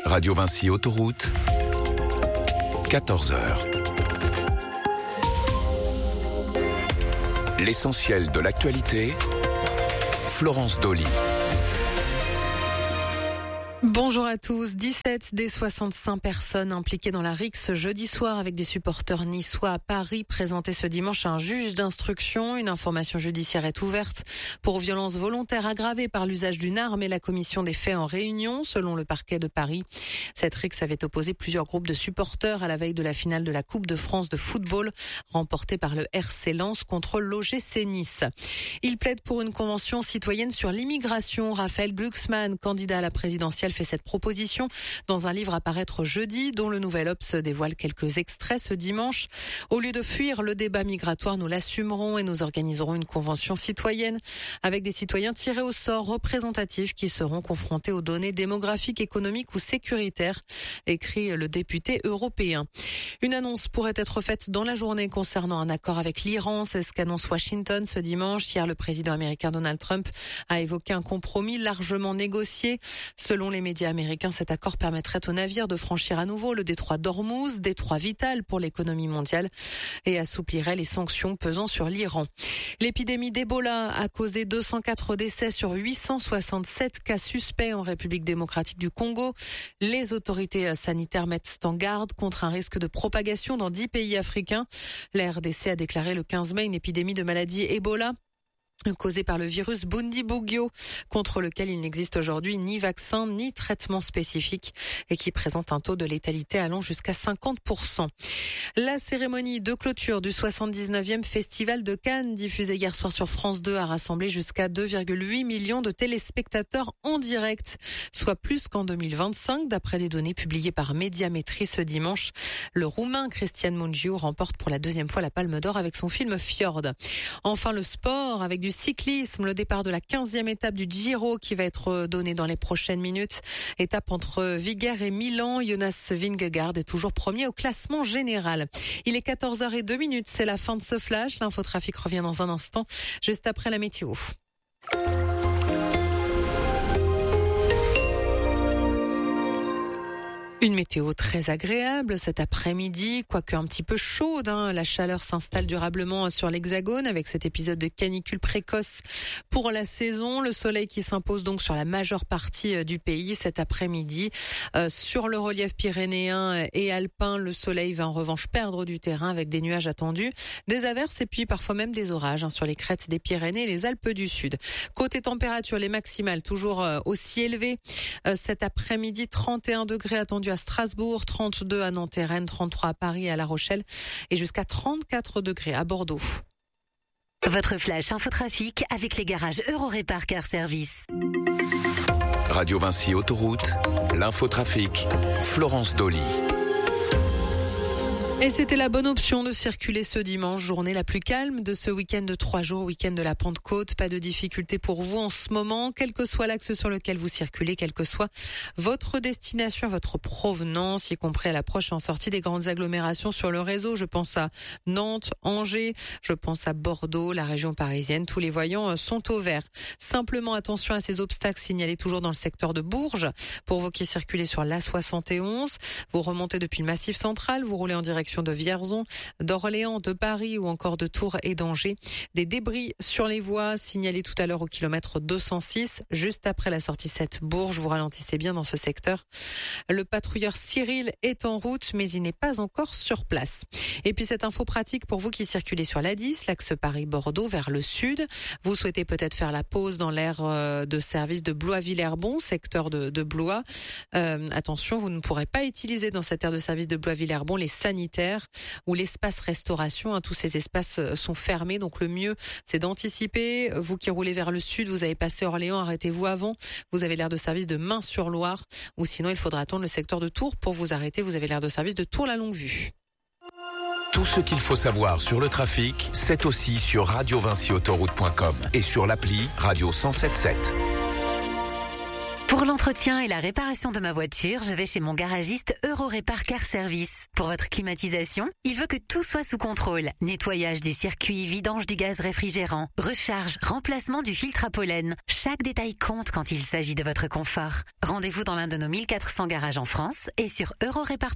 Radio Vinci Autoroute, 14h. L'essentiel de l'actualité, Florence Dolly. Bonjour à tous. 17 des 65 personnes impliquées dans la rixe jeudi soir avec des supporters niçois à Paris présentaient ce dimanche à un juge d'instruction. Une information judiciaire est ouverte pour violence volontaire aggravée par l'usage d'une arme et la commission des faits en réunion, selon le parquet de Paris. Cette rixe avait opposé plusieurs groupes de supporters à la veille de la finale de la Coupe de France de football, remportée par le RC Lens contre l'OGC Nice. Il plaide pour une convention citoyenne sur l'immigration. Raphaël Glucksmann, candidat à la présidentielle, fait cette proposition dans un livre à paraître jeudi, dont le Nouvel Obs dévoile quelques extraits ce dimanche. Au lieu de fuir le débat migratoire, nous l'assumerons et nous organiserons une convention citoyenne avec des citoyens tirés au sort représentatifs qui seront confrontés aux données démographiques, économiques ou sécuritaires, écrit le député européen. Une annonce pourrait être faite dans la journée concernant un accord avec l'Iran. C'est ce qu'annonce Washington ce dimanche. Hier, le président américain Donald Trump a évoqué un compromis largement négocié. Selon les médias américains, cet accord permettrait aux navires de franchir à nouveau le détroit d'Ormuz, détroit vital pour l'économie mondiale, et assouplirait les sanctions pesant sur l'Iran. L'épidémie d'Ebola a causé 204 décès sur 867 cas suspects en République démocratique du Congo. Les autorités sanitaires mettent en garde contre un risque de propagation dans 10 pays africains. La RDC a déclaré le 15 mai une épidémie de maladie Ebola causée par le virus Bundibugyo, contre lequel il n'existe aujourd'hui ni vaccin ni traitement spécifique et qui présente un taux de létalité allant jusqu'à 50%. La cérémonie de clôture du 79e Festival de Cannes, diffusée hier soir sur France 2, a rassemblé jusqu'à 2,8 millions de téléspectateurs en direct, soit plus qu'en 2025, d'après des données publiées par Médiamétrie ce dimanche. Le Roumain Cristian Mungiu remporte pour la deuxième fois la Palme d'Or avec son film Fjord. Enfin, le sport avec du cyclisme, le départ de la 15e étape du Giro qui va être donné dans les prochaines minutes. Étape entre Viguer et Milan. Jonas Vingegaard est toujours premier au classement général. Il est 14h02, c'est la fin de ce flash. L'infotrafic revient dans un instant, juste après la météo. Une météo très agréable cet après-midi, quoique un petit peu chaude. La chaleur s'installe durablement sur l'Hexagone avec cet épisode de canicule précoce pour la saison. Le soleil qui s'impose donc sur la majeure partie du pays cet après-midi. Sur le relief pyrénéen et alpin, le soleil va en revanche perdre du terrain avec des nuages attendus, des averses et puis parfois même des orages sur les crêtes des Pyrénées et les Alpes du Sud. Côté température, les maximales toujours aussi élevées. Cet après-midi, 31 degrés attendus à Strasbourg, 32 à Nantes et Rennes, 33 à Paris et à La Rochelle et jusqu'à 34 degrés à Bordeaux. Votre flash infotrafic avec les garages Eurorépar Car Service. Radio Vinci Autoroute, l'infotrafic, Florence Dolly. Et c'était la bonne option de circuler ce dimanche, journée la plus calme de ce week-end de 3 jours, week-end de la Pentecôte. Pas de difficulté pour vous en ce moment, quel que soit l'axe sur lequel vous circulez, quelle que soit votre destination, votre provenance, y compris à l'approche et en sortie des grandes agglomérations sur le réseau. Je pense à Nantes, Angers, je pense à Bordeaux, la région parisienne. Tous les voyants sont au vert. Simplement attention à ces obstacles signalés toujours dans le secteur de Bourges. Pour vous qui circulez sur l'A71, vous remontez depuis le Massif central, vous roulez en direction de Vierzon, d'Orléans, de Paris ou encore de Tours et d'Angers. Des débris sur les voies signalés tout à l'heure au kilomètre 206, juste après la sortie 7 Bourges. Vous ralentissez bien dans ce secteur. Le patrouilleur Cyril est en route, mais il n'est pas encore sur place. Et puis cette info pratique pour vous qui circulez sur l'A10, l'axe Paris-Bordeaux vers le sud. Vous souhaitez peut-être faire la pause dans l'aire de service de Blois-Villerbon, secteur de Blois. Attention, vous ne pourrez pas utiliser dans cette aire de service de Blois-Villerbon les sanitaires ou l'espace restauration. Tous ces espaces sont fermés, donc le mieux c'est d'anticiper. Vous qui roulez vers le sud, vous avez passé Orléans, arrêtez-vous avant. Vous avez l'aire de service de Main-sur-Loire, ou sinon il faudra attendre le secteur de Tours pour vous arrêter. Vous avez l'aire de service de Tours-la-Longue-Vue. Tout ce qu'il faut savoir sur le trafic, c'est aussi sur radiovinciautoroute.com et sur l'appli Radio 107.7. Pour l'entretien et la réparation de ma voiture, je vais chez mon garagiste Eurorépar Car Service. Pour votre climatisation, il veut que tout soit sous contrôle. Nettoyage du circuit, vidange du gaz réfrigérant, recharge, remplacement du filtre à pollen. Chaque détail compte quand il s'agit de votre confort. Rendez-vous dans l'un de nos 1400 garages en France et sur eurorépar.fr.